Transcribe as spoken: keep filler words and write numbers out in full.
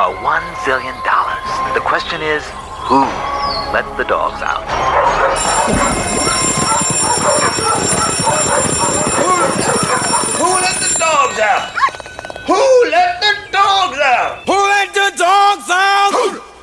are one zillion dollars. The question is, who let the dogs out?